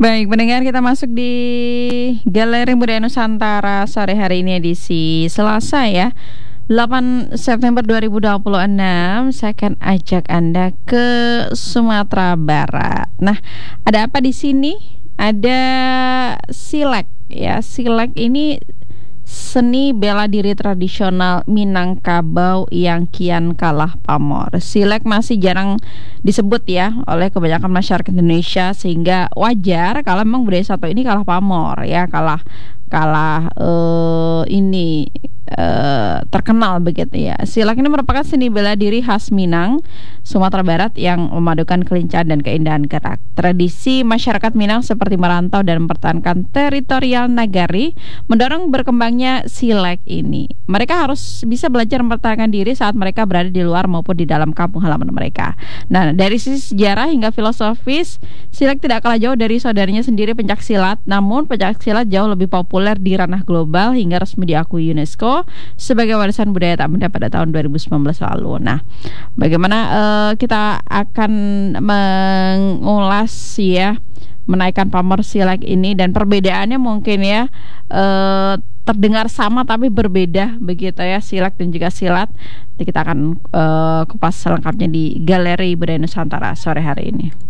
Baik, pendengar, kita masuk di Galeri Budaya Nusantara sore hari ini edisi Selasa ya, 8 September 2026. Saya akan ajak Anda ke Sumatera Barat. Nah, ada apa di sini? Ada silek ya. Silek ini seni bela diri tradisional Minangkabau yang kian kalah pamor. Silek masih jarang disebut ya oleh kebanyakan masyarakat Indonesia, sehingga wajar kalau memang budaya satu ini kalah pamor ya, kalah kalah ini terkenal begitu ya. Silek ini merupakan seni bela diri khas Minang, Sumatera Barat yang memadukan kelincahan dan keindahan gerak. Tradisi masyarakat Minang seperti merantau dan mempertahankan teritorial nagari mendorong berkembangnya silek ini. Mereka harus bisa belajar mempertahankan diri saat mereka berada di luar maupun di dalam kampung halaman mereka. Nah, dari sisi sejarah hingga filosofis, silek tidak kalah jauh dari saudarinya sendiri pencaksilat. Namun pencaksilat jauh lebih populer di ranah global hingga resmi diakui UNESCO sebagai warisan budaya tak benda pada tahun 2019 lalu. Nah, bagaimana kita akan mengulas ya, menaikkan pamor silek ini dan perbedaannya mungkin ya terdengar sama tapi berbeda begitu ya, silek dan juga silat. Nanti kita akan kupas selengkapnya di Galeri Budaya Nusantara sore hari ini.